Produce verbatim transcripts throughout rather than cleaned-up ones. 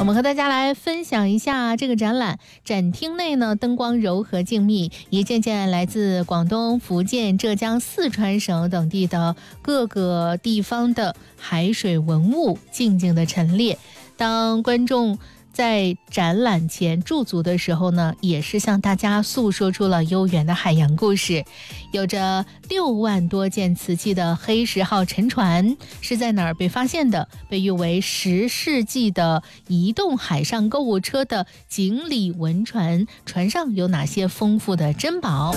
们和大家来分享一下这个展览。展厅内呢，灯光柔和静谧，一件件来自广东、福建、浙江、四川省等地的各个地方的海水文物静静地陈列。当观众在展览前驻足的时候呢，也是向大家诉说出了悠远的海洋故事。有着六万多件瓷器的黑石号沉船是在哪儿被发现的？被誉为十世纪的移动海上购物车的锦鲤文船，船上有哪些丰富的珍宝？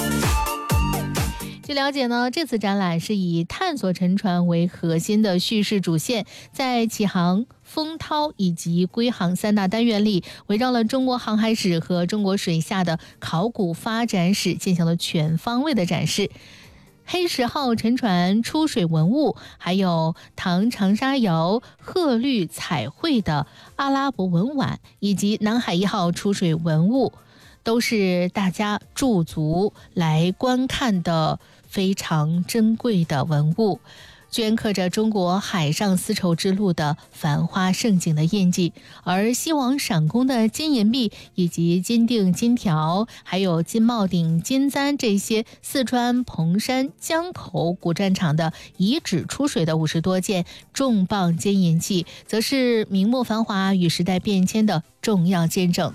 据了解呢，这次展览是以探索沉船为核心的叙事主线，在启航、风涛以及归航三大单元里，围绕了中国航海史和中国水下的考古发展史进行了全方位的展示。黑石号沉船出水文物，还有唐长沙窑褐绿彩绘的阿拉伯文碗，以及南海一号出水文物，都是大家驻足来观看的非常珍贵的文物，镌刻着中国海上丝绸之路的繁花盛景的印记。而西王闪宫的金银币以及金锭、金条，还有金帽顶、金簪，这些四川彭山江口古战场的遗址出水的五十多件重磅金银器，则是明末繁华与时代变迁的重要见证。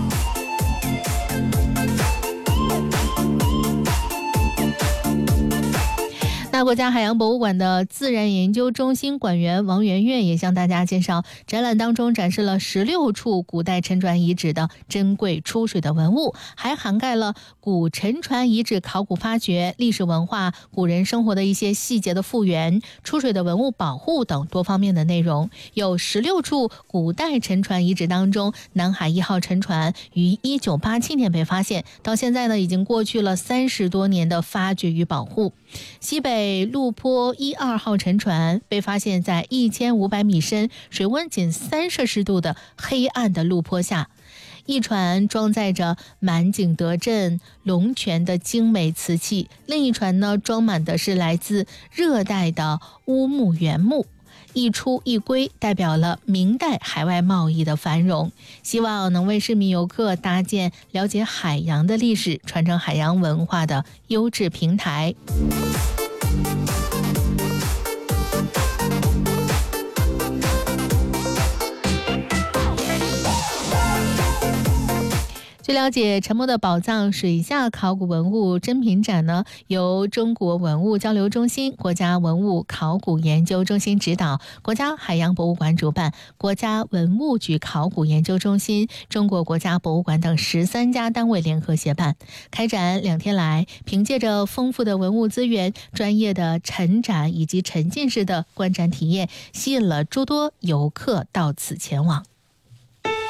那国家海洋博物馆的自然研究中心馆员王媛媛也向大家介绍，展览当中展示了十六处古代沉船遗址的珍贵出水的文物，还涵盖了古沉船遗址考古发掘、历史文化、古人生活的一些细节的复原、出水的文物保护等多方面的内容。有十六处古代沉船遗址当中，南海一号沉船于一九八七年被发现，到现在呢已经过去了三十多年的发掘与保护。西北陆坡一二号沉船被发现在一千五百米深、水温仅三摄氏度的黑暗的陆坡下，一船装载着满景德镇龙泉的精美瓷器，另一船呢装满的是来自热带的乌木原木。一出一归代表了明代海外贸易的繁荣，希望能为市民游客搭建了解海洋的历史、传承海洋文化的优质平台。据了解，沉没的宝藏水下考古文物珍品展呢，由中国文物交流中心、国家文物考古研究中心指导，国家海洋博物馆主办，国家文物局考古研究中心、中国国家博物馆等十三家单位联合协办。开展两天来，凭借着丰富的文物资源、专业的陈展以及沉浸式的观展体验，吸引了诸多游客到此前往。